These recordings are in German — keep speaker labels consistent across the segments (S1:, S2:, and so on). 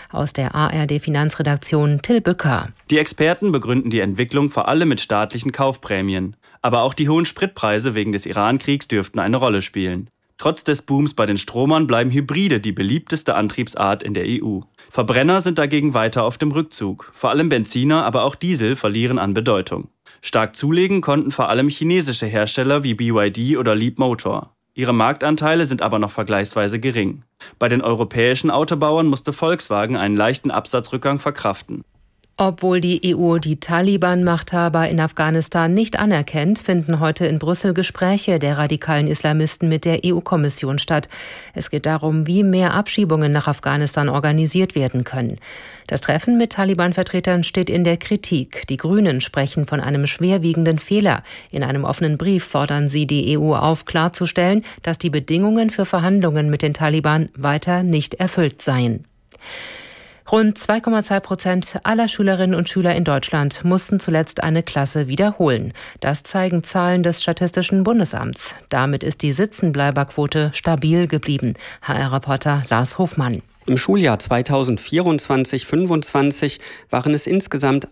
S1: Aus der ARD-Finanzredaktion Till Bücker.
S2: Die Experten begründen die Entwicklung vor allem mit staatlichen Kaufprämien. Aber auch die hohen Spritpreise wegen des Iran-Kriegs dürften eine Rolle spielen. Trotz des Booms bei den Stromern bleiben Hybride die beliebteste Antriebsart in der EU. Verbrenner sind dagegen weiter auf dem Rückzug. Vor allem Benziner, aber auch Diesel verlieren an Bedeutung. Stark zulegen konnten vor allem chinesische Hersteller wie BYD oder Leapmotor. Ihre Marktanteile sind aber noch vergleichsweise gering. Bei den europäischen Autobauern musste Volkswagen einen leichten Absatzrückgang verkraften.
S1: Obwohl die EU die Taliban-Machthaber in Afghanistan nicht anerkennt, finden heute in Brüssel Gespräche der radikalen Islamisten mit der EU-Kommission statt. Es geht darum, wie mehr Abschiebungen nach Afghanistan organisiert werden können. Das Treffen mit Taliban-Vertretern steht in der Kritik. Die Grünen sprechen von einem schwerwiegenden Fehler. In einem offenen Brief fordern sie die EU auf, klarzustellen, dass die Bedingungen für Verhandlungen mit den Taliban weiter nicht erfüllt seien. Rund 2,2% aller Schülerinnen und Schüler in Deutschland mussten zuletzt eine Klasse wiederholen. Das zeigen Zahlen des Statistischen Bundesamts. Damit ist die Sitzenbleiberquote stabil geblieben. HR-Reporter Lars Hofmann.
S3: Im Schuljahr 2024/25 waren es insgesamt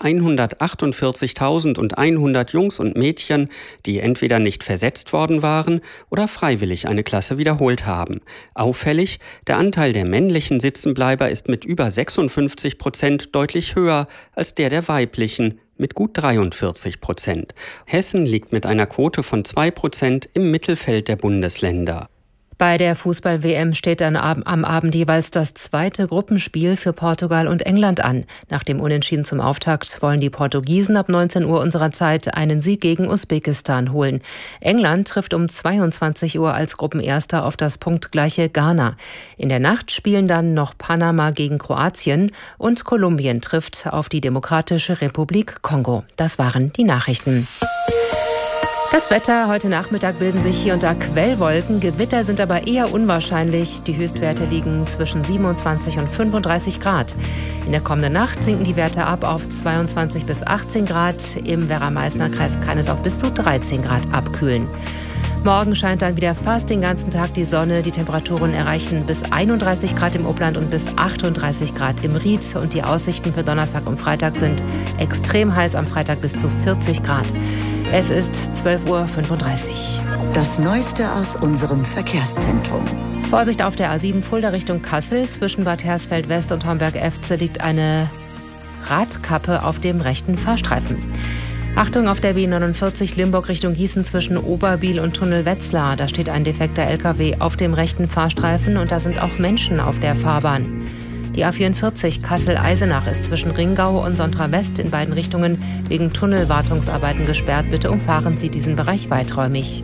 S3: 148.100 Jungs und Mädchen, die entweder nicht versetzt worden waren oder freiwillig eine Klasse wiederholt haben. Auffällig, der Anteil der männlichen Sitzenbleiber ist mit über 56% deutlich höher als der weiblichen, mit gut 43%. Hessen liegt mit einer Quote von 2% im Mittelfeld der Bundesländer.
S1: Bei der Fußball-WM steht dann am Abend jeweils das zweite Gruppenspiel für Portugal und England an. Nach dem Unentschieden zum Auftakt wollen die Portugiesen ab 19 Uhr unserer Zeit einen Sieg gegen Usbekistan holen. England trifft um 22 Uhr als Gruppenerster auf das punktgleiche Ghana. In der Nacht spielen dann noch Panama gegen Kroatien und Kolumbien trifft auf die Demokratische Republik Kongo. Das waren die Nachrichten. Das Wetter: Heute Nachmittag bilden sich hier und da Quellwolken. Gewitter sind aber eher unwahrscheinlich. Die Höchstwerte liegen zwischen 27 und 35 Grad. In der kommenden Nacht sinken die Werte ab auf 22 bis 18 Grad. Im Werra-Meißner-Kreis kann es auf bis zu 13 Grad abkühlen. Morgen scheint dann wieder fast den ganzen Tag die Sonne. Die Temperaturen erreichen bis 31 Grad im Upland und bis 38 Grad im Ried. Und die Aussichten für Donnerstag und Freitag sind extrem heiß, am Freitag bis zu 40 Grad. Es ist 12:35 Uhr.
S4: Das Neueste aus unserem Verkehrszentrum.
S1: Vorsicht auf der A7 Fulda Richtung Kassel. Zwischen Bad Hersfeld West und Homberg-Efze liegt eine Radkappe auf dem rechten Fahrstreifen. Achtung auf der B49 Limburg Richtung Gießen zwischen Oberbiel und Tunnel Wetzlar. Da steht ein defekter LKW auf dem rechten Fahrstreifen und da sind auch Menschen auf der Fahrbahn. Die A44 Kassel-Eisenach ist zwischen Ringau und Sontra West in beiden Richtungen wegen Tunnelwartungsarbeiten gesperrt. Bitte umfahren Sie diesen Bereich weiträumig.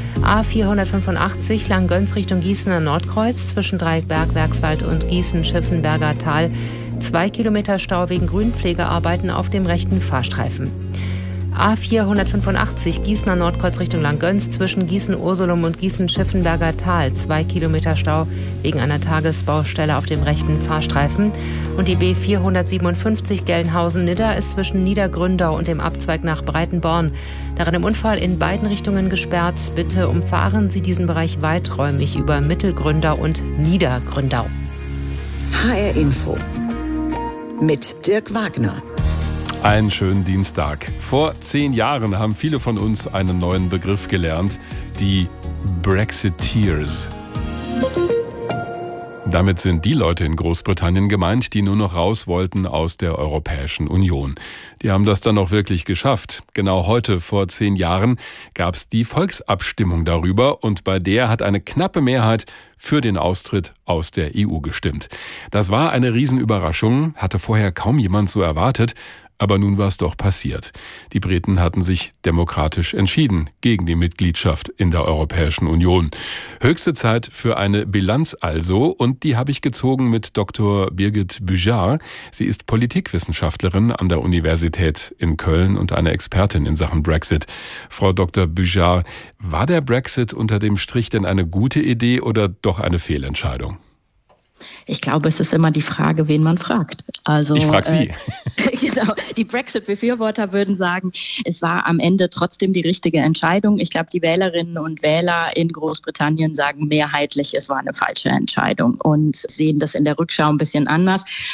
S1: A485 Langgöns Richtung Gießener Nordkreuz zwischen Dreieckberg, Werkswald und Gießen-Schiffenberger Tal. 2 Kilometer Stau wegen Grünpflegearbeiten auf dem rechten Fahrstreifen. A485 Gießener Nordkreuz Richtung Langgöns zwischen Gießen-Ursulum und Gießen-Schiffenberger Tal. 2 Kilometer Stau wegen einer Tagesbaustelle auf dem rechten Fahrstreifen. Und die B457 Gelnhausen-Nidda ist zwischen Niedergründau und dem Abzweig nach Breitenborn. Darin im Unfall in beiden Richtungen gesperrt. Bitte umfahren Sie diesen Bereich weiträumig über Mittelgründau und Niedergründau.
S4: HR Info mit Dirk Wagner.
S5: Einen schönen Dienstag. Vor 10 Jahren haben viele von uns einen neuen Begriff gelernt, die Brexiteers. Damit sind die Leute in Großbritannien gemeint, die nur noch raus wollten aus der Europäischen Union. Die haben das dann auch wirklich geschafft. Genau heute, vor 10 Jahren, gab es die Volksabstimmung darüber und bei der hat eine knappe Mehrheit für den Austritt aus der EU gestimmt. Das war eine Riesenüberraschung, hatte vorher kaum jemand so erwartet. Aber nun war es doch passiert. Die Briten hatten sich demokratisch entschieden gegen die Mitgliedschaft in der Europäischen Union. Höchste Zeit für eine Bilanz also, und die habe ich gezogen mit Dr. Birgit Büjar. Sie ist Politikwissenschaftlerin an der Universität in Köln und eine Expertin in Sachen Brexit. Frau Dr. Büjar, war der Brexit unter dem Strich denn eine gute Idee oder doch eine Fehlentscheidung?
S6: Ich glaube, es ist immer die Frage, wen man fragt. Also,
S5: ich frage Sie.
S6: Genau, die Brexit-Befürworter würden sagen, es war am Ende trotzdem die richtige Entscheidung. Ich glaube, die Wählerinnen und Wähler in Großbritannien sagen mehrheitlich, es war eine falsche Entscheidung und sehen das in der Rückschau ein bisschen anders.